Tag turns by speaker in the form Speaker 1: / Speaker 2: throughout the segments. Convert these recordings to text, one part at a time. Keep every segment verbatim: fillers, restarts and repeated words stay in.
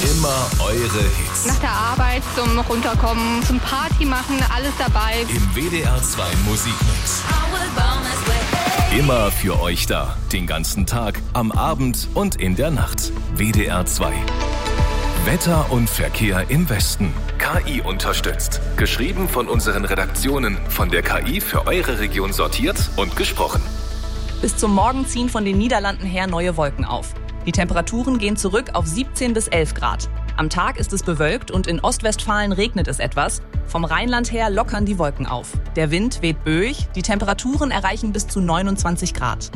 Speaker 1: Immer eure Hits.
Speaker 2: Nach der Arbeit, zum Runterkommen, zum Party machen, alles dabei.
Speaker 1: Im W D R zwei Musikmix. Immer für euch da. Den ganzen Tag, am Abend und in der Nacht. W D R zwei. Wetter und Verkehr im Westen. K I unterstützt. Geschrieben von unseren Redaktionen. Von der K I für eure Region sortiert und gesprochen.
Speaker 3: Bis zum Morgen ziehen von den Niederlanden her neue Wolken auf. Die Temperaturen gehen zurück auf siebzehn bis elf Grad. Am Tag ist es bewölkt und in Ostwestfalen regnet es etwas. Vom Rheinland her lockern die Wolken auf. Der Wind weht böig, die Temperaturen erreichen bis zu neunundzwanzig Grad.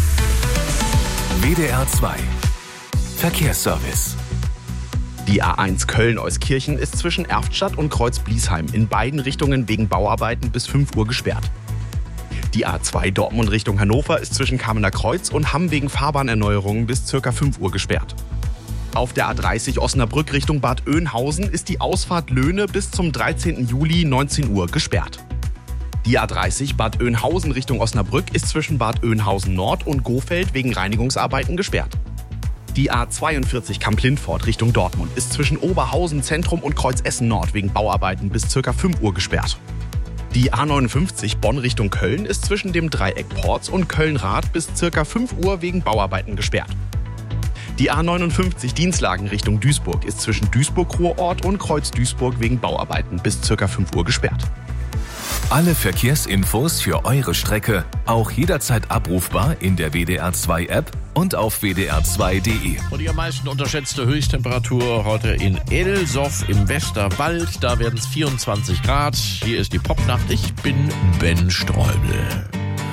Speaker 1: W D R zwei. Verkehrsservice.
Speaker 4: Die A eins Köln-Euskirchen ist zwischen Erftstadt und Kreuz-Bliesheim in beiden Richtungen wegen Bauarbeiten bis fünf Uhr gesperrt. Die A zwei Dortmund Richtung Hannover ist zwischen Kamener Kreuz und Hamm wegen Fahrbahnerneuerungen bis ca. fünf Uhr gesperrt. Auf der A dreißig Osnabrück Richtung Bad Oeynhausen ist die Ausfahrt Löhne bis zum dreizehnten Juli neunzehn Uhr gesperrt. Die A dreißig Bad Oeynhausen Richtung Osnabrück ist zwischen Bad Oeynhausen Nord und Gohfeld wegen Reinigungsarbeiten gesperrt. Die A zweiundvierzig Kamp-Lindfort Richtung Dortmund ist zwischen Oberhausen Zentrum und Kreuz-Essen Nord wegen Bauarbeiten bis ca. fünf Uhr gesperrt. Die A neunundfünfzig Bonn Richtung Köln ist zwischen dem Dreieck Porz und Köln-Rath bis ca. fünf Uhr wegen Bauarbeiten gesperrt. Die A neunundfünfzig Dienstlagen Richtung Duisburg ist zwischen Duisburg-Ruhrort und Kreuz-Duisburg wegen Bauarbeiten bis ca. fünf Uhr gesperrt.
Speaker 1: Alle Verkehrsinfos für eure Strecke auch jederzeit abrufbar in der W D R zwei App und auf w d r zwei punkt d e.
Speaker 5: Und die am meisten unterschätzte Höchsttemperatur heute in Elsoff im Westerwald. Da werden es vierundzwanzig Grad. Hier ist die Popnacht. Ich bin Ben Streubel.